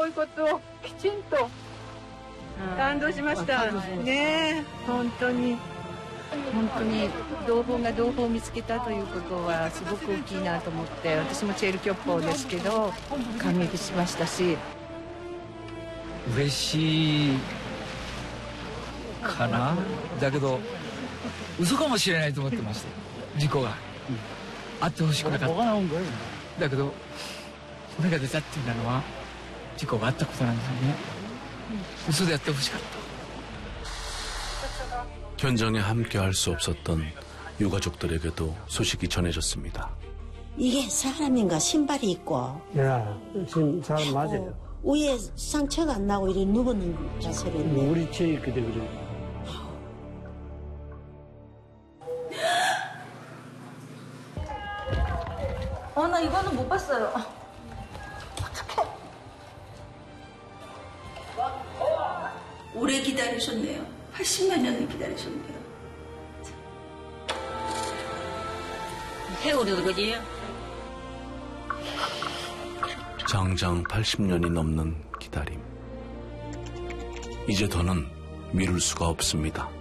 うことをきちんと感動しました。ねえ、本当に同胞が同胞を見つけたということはすごく大きいなと思って、私もチェールキョッポーですけど感激しましたし。 嬉しいかな。だけど嘘かもしれないと思ってました。事故があってほしくなかった。だけど骨が出たっていうのは事故があったことなんですよね。嘘でやってほしかった。 현장에 함께할 수 없었던 유가족들에게도 소식이 전해졌습니다. 이게 사람인가 신발이 있고. 야, 지금 사람 맞아요. 위에 상처가 안 나고 이렇게 누우는 자세인데. 우리 체이 그대로. 나 이거는 못 봤어요. 어떡해. 오래 기다리셨네요. 80몇 년을 기다리셨네요. 세월이 그지요? 장장 80년이 넘는 기다림. 이제 더는 미룰 수가 없습니다.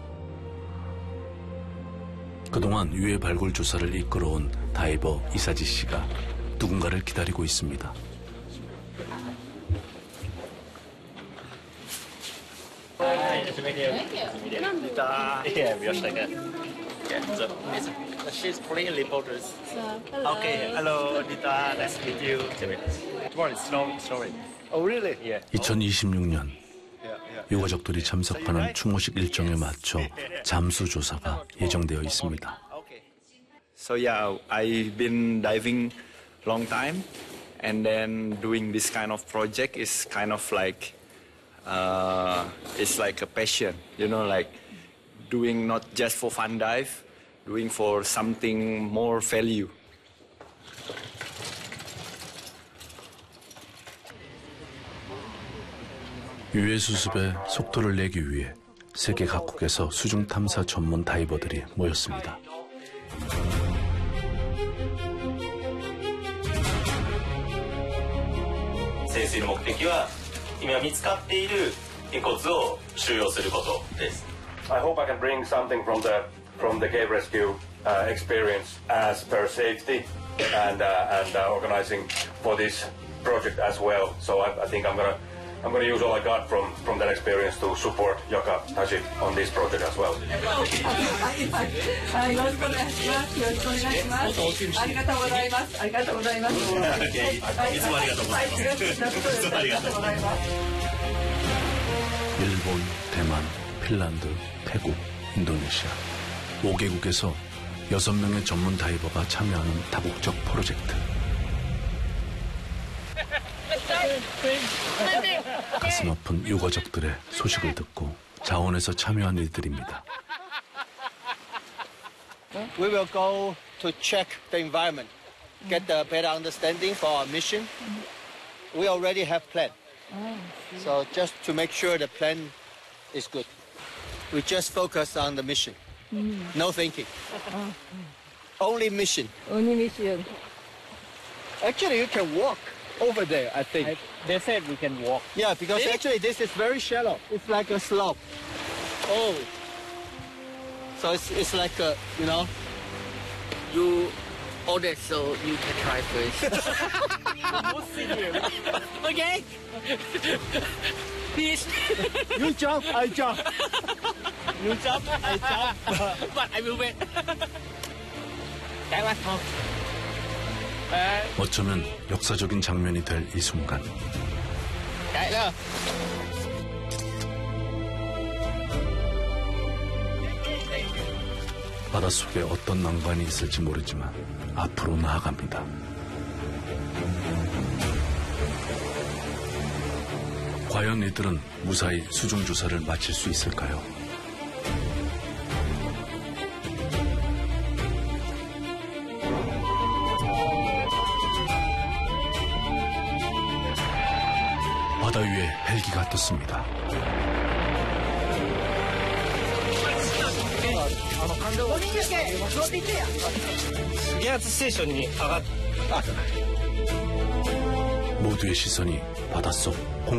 그동안 유해 발굴 조사를 이끌어온 다이버 이사지 씨가 누군가를 기다리고 있습니다. She's playing reporters. Okay, hello, Nita. Nice to meet you. Tomorrow is snowing. Oh, really? Yeah. 2026년 유가족들이 참석하는 추모식 일정에 맞춰 잠수 조사가 예정되어 있습니다. So yeah, I've been diving long time, and then doing this kind of project is kind of like it's like a passion, you know, like doing not just for fun dive, doing for something more value. 유해 수습에 속도를 내기 위해 세계 각국에서 수중 탐사 전문 다이버들이 모였습니다. 潜水の目的は今見つかっている遺骨を収容することです。 I hope I can bring something from the cave rescue experience as per safety and organizing for this project as well. So I think I'm gonna use all I got from that experience to support Yoka Tajik on this project as well. 일본, 대만, 핀란드, 태국, 인도네시아 5개국에서 6명의 전문 다이버가 참여하는 다국적 프로젝트. 가슴 아픈 유가족들의 소식을 듣고 자원에서 참여한 이들입니다. We will go to check the environment, get a better understanding for our mission. We already have plan. So just to make sure the plan is good. We just focus on the mission. No thinking. Only mission. Only mission. Actually, you can walk over there, I think. They said we can walk. Yeah, because actually this is very shallow. It's like a slope. Oh. So it's like a, you know. You ordered, so you can try first. Okay. Please. You jump, I jump. You jump, I jump. But I will wait. That was all. 어쩌면 역사적인 장면이 될 이 순간. 바닷속에 어떤 난관이 있을지 모르지만 앞으로 나아갑니다. 과연 이들은 무사히 수중 조사를 마칠 수 있을까요? 바다 위에 헬기가 떴습니다. 減圧ステーションに上がっ 모두의 시선이 바닷속